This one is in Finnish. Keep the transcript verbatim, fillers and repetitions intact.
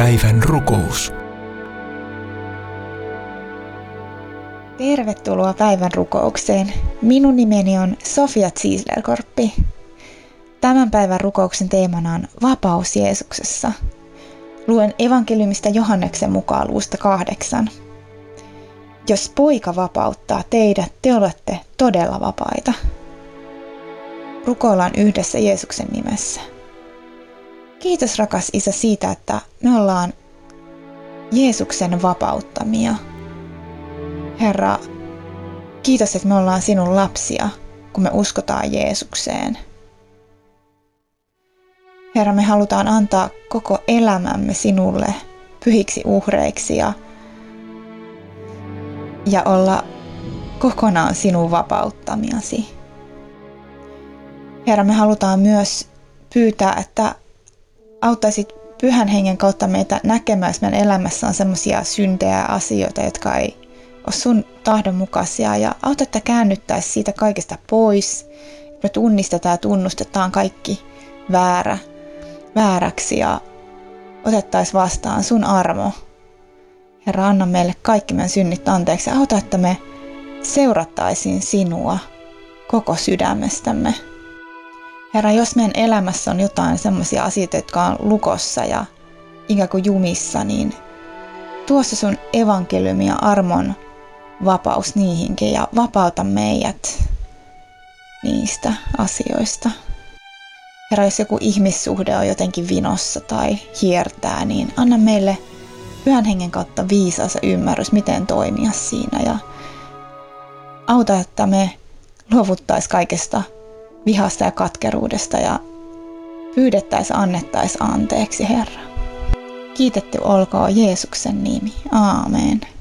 Päivän rukous. Tervetuloa päivän rukoukseen. Minun nimeni on Sofia Zieslerkorppi. Tämän päivän rukouksen teemana on vapaus Jeesuksessa. Luen evankeliumista Johanneksen mukaan luvusta kahdeksan. Jos poika vapauttaa teidät, te olette todella vapaita. Rukoillaan yhdessä Jeesuksen nimessä. Kiitos rakas Isä siitä, että me ollaan Jeesuksen vapauttamia. Herra, kiitos, että me ollaan sinun lapsia, kun me uskotaan Jeesukseen. Herra, me halutaan antaa koko elämämme sinulle pyhiksi uhreiksi ja, ja olla kokonaan sinun vapauttamiasi. Herra, me halutaan myös pyytää, että auttaisit Pyhän Hengen kautta meitä näkemään, jos meidän elämässä on sellaisia syntejä ja asioita, jotka ei ole sun tahdon mukaisia. Ja auta, että käännyttäisiin siitä kaikesta pois. Me tunnistetaan ja tunnustetaan kaikki väärä, vääräksi ja otettaisiin vastaan sun armo. Herra, anna meille kaikki meidän synnit anteeksi. Auta, että me seurattaisiin sinua koko sydämestämme. Herra, jos meidän elämässä on jotain sellaisia asioita, jotka on lukossa ja ikään kuin jumissa, niin tuo se sun evankeliumi ja armon vapaus niihinkin ja vapauta meidät niistä asioista. Herra, jos joku ihmissuhde on jotenkin vinossa tai hiertää, niin anna meille Pyhän Hengen kautta viisaus ja ymmärrys, miten toimia siinä. Ja auta, että me luovuttaisiin kaikesta vihasta ja katkeruudesta ja pyydettäisiin, annettaisiin anteeksi, Herra. Kiitetty olkoon Jeesuksen nimi. Aamen.